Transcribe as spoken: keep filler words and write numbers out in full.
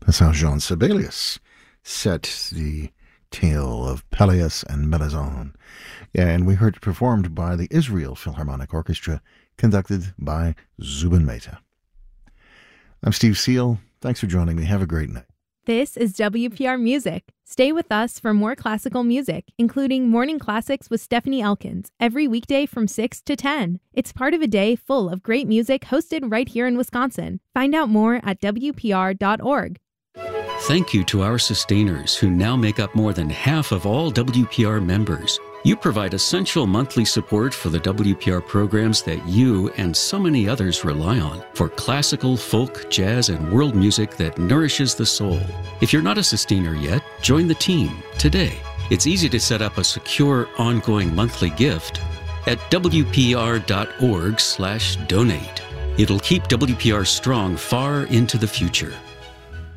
That's how Jean Sibelius set the tale of Peleus and Melisande. And we heard it performed by the Israel Philharmonic Orchestra, conducted by Zubin Mehta. I'm Steve Seal. Thanks for joining me. Have a great night. This is W P R Music. Stay with us for more classical music, including Morning Classics with Stephanie Elkins, every weekday from six to ten. It's part of a day full of great music hosted right here in Wisconsin. Find out more at W P R dot org. Thank you to our sustainers who now make up more than half of all W P R members. You provide essential monthly support for the W P R programs that you and so many others rely on for classical, folk, jazz, and world music that nourishes the soul. If you're not a sustainer yet, join the team today. It's easy to set up a secure, ongoing monthly gift at W P R dot org slash donate. It'll keep W P R strong far into the future.